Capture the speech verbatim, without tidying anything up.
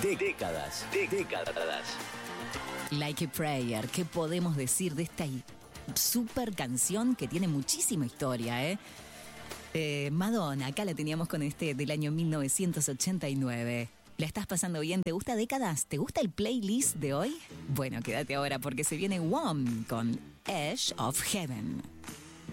de décadas, de décadas. Like a Prayer, ¿qué podemos decir de esta super canción que tiene muchísima historia, eh? eh? Madonna, acá la teníamos con este del año mil novecientos ochenta y nueve. ¿La estás pasando bien? ¿Te gusta décadas? ¿Te gusta el playlist de hoy? Bueno, quédate ahora porque se viene Wham con Edge of Heaven.